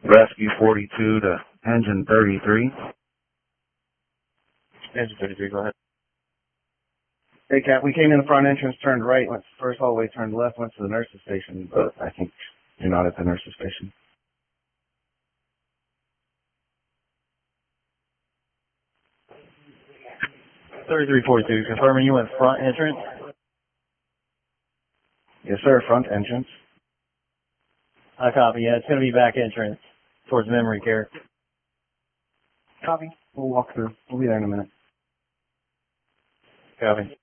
Rescue 42 to engine 33. Engine 33, go ahead. Hey, Cap, we came in the front entrance, turned right, went first hallway, turned left, went to the nurse's station, but I think you're not at the nurse's station. $33.42, confirming you went front entrance? Yes, sir, front entrance. I copy, yeah, it's going to be back entrance towards memory care. Copy. We'll walk through. We'll be there in a minute. Copy.